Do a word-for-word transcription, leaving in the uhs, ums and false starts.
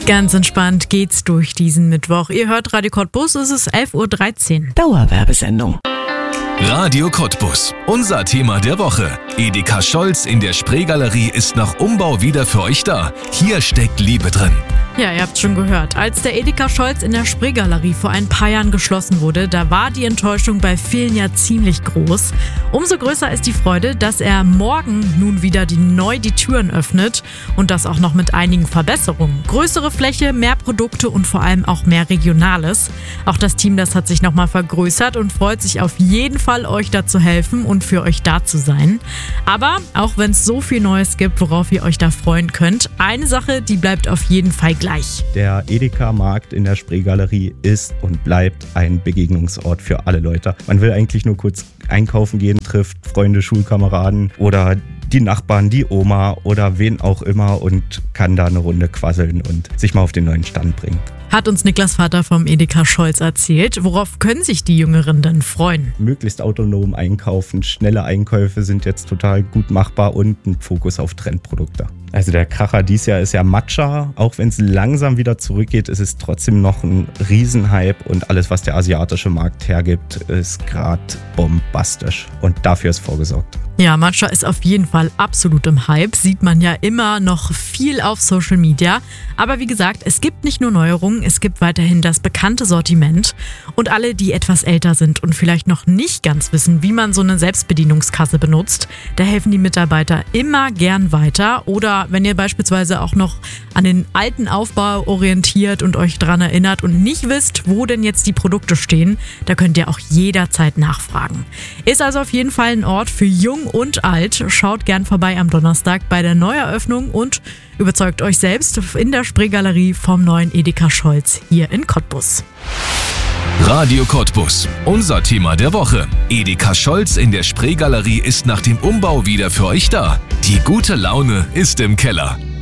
Ganz entspannt geht's durch diesen Mittwoch. Ihr hört Radio Cottbus, es ist elf Uhr dreizehn. Dauerwerbesendung. Radio Cottbus, unser Thema der Woche. Edeka Scholz in der Spreegalerie ist nach Umbau wieder für euch da. Hier steckt Liebe drin. Ja, ihr habt's schon gehört. Als der Edeka Scholz in der Spreegalerie vor ein paar Jahren geschlossen wurde, da war die Enttäuschung bei vielen ja ziemlich groß. Umso größer ist die Freude, dass er morgen nun wieder die neu die Türen öffnet und das auch noch mit einigen Verbesserungen. Größere Fläche, mehr Produkte und vor allem auch mehr Regionales. Auch das Team, das hat sich nochmal vergrößert und freut sich auf jeden Fall, euch da zu helfen und für euch da zu sein. Aber auch wenn es so viel Neues gibt, worauf ihr euch da freuen könnt, eine Sache, die bleibt auf jeden Fall gleich. Der Edeka-Markt in der Spreegalerie ist und bleibt ein Begegnungsort für alle Leute. Man will eigentlich nur kurz einkaufen gehen, trifft Freunde, Schulkameraden oder die Nachbarn, die Oma oder wen auch immer und kann da eine Runde quasseln und sich mal auf den neuen Stand bringen. Hat uns Niklas Vater vom Edeka Scholz erzählt. Worauf können sich die Jüngeren denn freuen? Möglichst autonom einkaufen, schnelle Einkäufe sind jetzt total gut machbar und ein Fokus auf Trendprodukte. Also der Kracher dieses Jahr ist ja Matcha. Auch wenn es langsam wieder zurückgeht, ist es trotzdem noch ein Riesenhype und alles, was der asiatische Markt hergibt, ist gerade bombastisch und dafür ist vorgesorgt. Ja, Matcha ist auf jeden Fall absolut im Hype, sieht man ja immer noch viel auf Social Media. Aber wie gesagt, es gibt nicht nur Neuerungen, es gibt weiterhin das bekannte Sortiment. Und alle, die etwas älter sind und vielleicht noch nicht ganz wissen, wie man so eine Selbstbedienungskasse benutzt, da helfen die Mitarbeiter immer gern weiter. Oder wenn ihr beispielsweise auch noch an den alten Aufbau orientiert und euch daran erinnert und nicht wisst, wo denn jetzt die Produkte stehen, da könnt ihr auch jederzeit nachfragen. Ist also auf jeden Fall ein Ort für Jung und alt. Schaut gern vorbei am Donnerstag bei der Neueröffnung und überzeugt euch selbst in der Spreegalerie vom neuen Edeka Scholz hier in Cottbus. Radio Cottbus, unser Thema der Woche. Edeka Scholz in der Spreegalerie ist nach dem Umbau wieder für euch da. Die gute Laune ist im Keller.